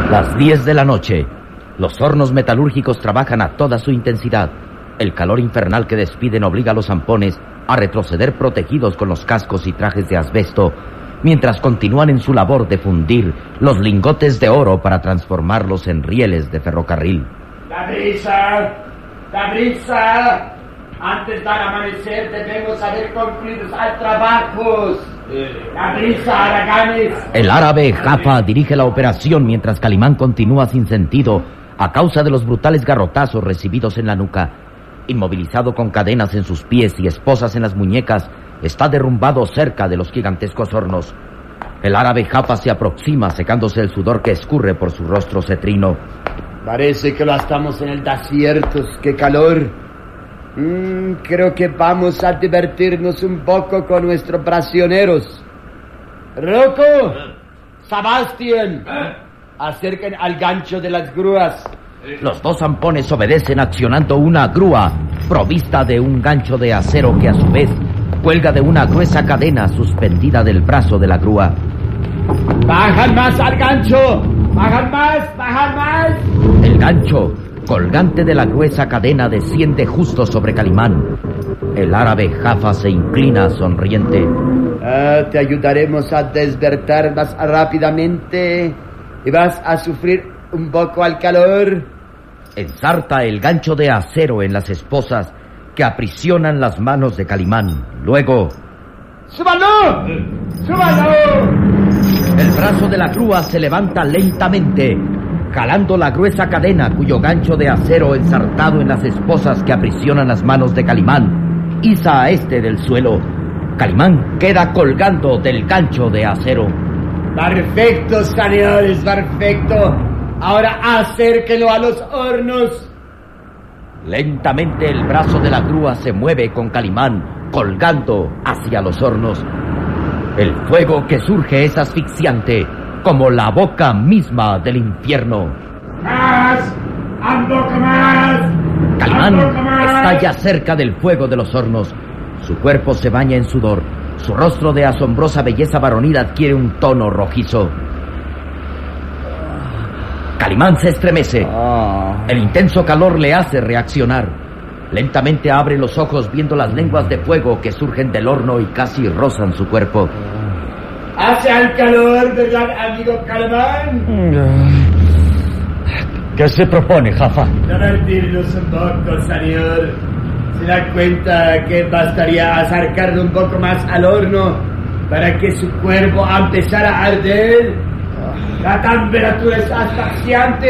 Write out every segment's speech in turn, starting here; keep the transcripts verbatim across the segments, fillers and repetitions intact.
Las diez de la noche. Los hornos metalúrgicos trabajan a toda su intensidad. El calor infernal que despiden obliga a los zampones a retroceder protegidos con los cascos y trajes de asbesto, mientras continúan en su labor de fundir los lingotes de oro para transformarlos en rieles de ferrocarril. ¡La brisa! ¡La brisa! Antes del amanecer debemos haber concluido los trabajos. ¡La brisa, haraganes! El árabe Jaffa dirige la operación mientras Calimán continúa sin sentido a causa de los brutales garrotazos recibidos en la nuca. Inmovilizado con cadenas en sus pies y esposas en las muñecas, está derrumbado cerca de los gigantescos hornos. El árabe Jaffa se aproxima, secándose el sudor que escurre por su rostro cetrino. Parece que lo estamos en el desierto. ¡Qué calor! Mm, creo que vamos a divertirnos un poco con nuestros prisioneros. Rocco, Sebastián, acerquen al gancho de las grúas. Los dos zampones obedecen accionando una grúa provista de un gancho de acero que a su vez cuelga de una gruesa cadena suspendida del brazo de la grúa. ¡Bajan más al gancho! ¡Bajan más! ¡Bajan más! El gancho, colgante de la gruesa cadena, desciende justo sobre Calimán. El árabe Jaffa se inclina sonriente. Ah, te ayudaremos a despertar más rápidamente y vas a sufrir un poco al calor. Ensarta el gancho de acero en las esposas que aprisionan las manos de Calimán. Luego... ¡Súbalo! ¡Súbalo! El brazo de la grúa se levanta lentamente, jalando la gruesa cadena cuyo gancho de acero ensartado en las esposas que aprisionan las manos de Calimán iza a este del suelo. Calimán queda colgando del gancho de acero. Perfecto, señores, perfecto. Ahora acérquelo a los hornos. Lentamente el brazo de la grúa se mueve con Calimán colgando hacia los hornos. El fuego que surge es asfixiante, como la boca misma del infierno. ¡Más! ¡Un poco más! Calimán está ya cerca del fuego de los hornos. Su cuerpo se baña en sudor. Su rostro de asombrosa belleza varonil adquiere un tono rojizo. Calimán se estremece. El intenso calor le hace reaccionar. Lentamente abre los ojos viendo las lenguas de fuego que surgen del horno y casi rozan su cuerpo. ¿Hace el calor, verdad, amigo Calimán? ¿Qué se propone, Jaffa? Divertirnos un poco, señor. ¿Se da cuenta que bastaría acercarlo un poco más al horno para que su cuerpo empezara a arder? La temperatura es asfixiante.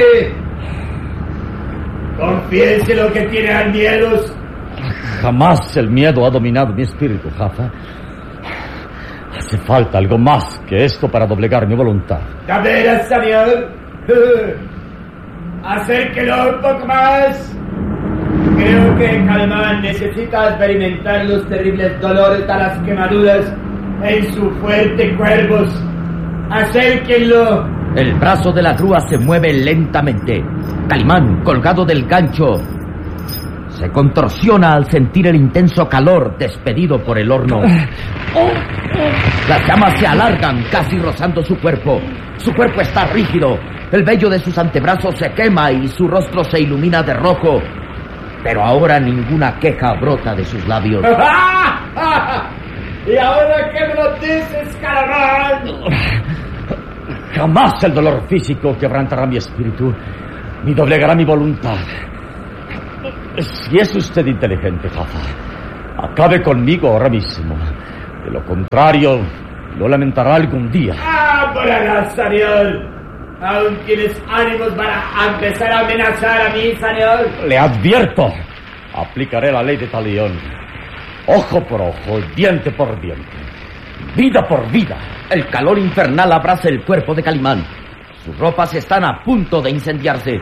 Confiese lo que tiene al miedo. Jamás el miedo ha dominado mi espíritu, Jaffa. Hace falta algo más que esto para doblegar mi voluntad. ¿De veras, señor? Acérquelo un poco más. Creo que Calimán necesita experimentar los terribles dolores de las quemaduras en su fuerte cuerpo. Acérquenlo. El brazo de la grúa se mueve lentamente. Calimán, colgado del gancho, se contorsiona al sentir el intenso calor despedido por el horno. Las llamas se alargan, casi rozando su cuerpo. Su cuerpo está rígido. El vello de sus antebrazos se quema y su rostro se ilumina de rojo. Pero ahora ninguna queja brota de sus labios. ¿Y ahora qué me lo dices, Calimán? Jamás el dolor físico quebrantará mi espíritu, ni doblegará mi voluntad. Si es usted inteligente, Jaffa, acabe conmigo ahora mismo. De lo contrario, lo lamentará algún día. ¡Ah, por allá, señor! ¿Aún tienes ánimos para empezar a amenazar a mí, señor? Le advierto, aplicaré la ley de Talión. Ojo por ojo, diente por diente, vida por vida. El calor infernal abraza el cuerpo de Calimán. Sus ropas están a punto de incendiarse.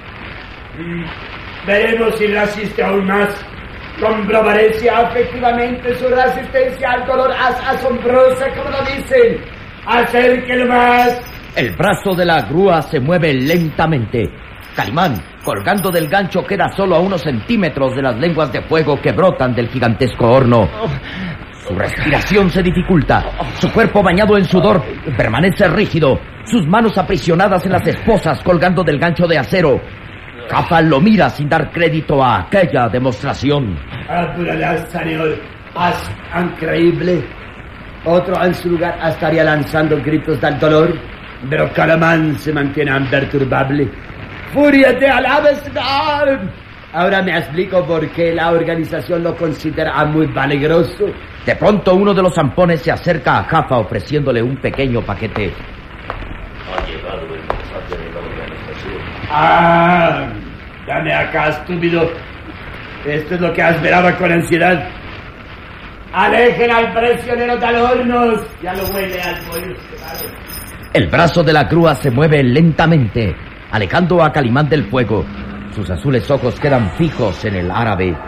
Veremos si resiste aún más. Comprobaré si efectivamente su resistencia al dolor es asombrosa, como lo dicen. Acérquelo más. El brazo de la grúa se mueve lentamente. Calimán, colgando del gancho, queda solo a unos centímetros de las lenguas de fuego que brotan del gigantesco horno. Su respiración se dificulta. Su cuerpo bañado en sudor permanece rígido. Sus manos aprisionadas en las esposas colgando del gancho de acero. Jaffa lo mira sin dar crédito a aquella demostración. Apúrale, señor. Es increíble. Otro en su lugar estaría lanzando gritos del dolor, pero Calimán se mantiene imperturbable. ¡Furia de alabas! Ahora me explico por qué la organización lo considera muy peligroso. De pronto uno de los zampones se acerca a Jaffa ofreciéndole un pequeño paquete. Ha llegado el mensaje de la organización. ¡Ah! Dame acá, estúpido. Esto es lo que esperaba con ansiedad. ¡Alejen al prisionero del horno! Ya lo huele al pollo. El brazo de la grúa se mueve lentamente, alejando a Calimán del fuego. Sus azules ojos quedan fijos en el árabe.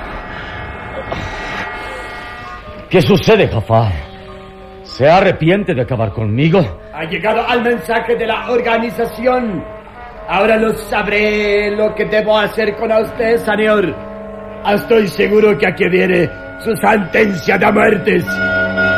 ¿Qué sucede, Jaffa? ¿Se arrepiente de acabar conmigo? Ha llegado al mensaje de la organización. Ahora lo sabré lo que debo hacer con usted, señor. Estoy seguro que aquí viene su sentencia de muerte.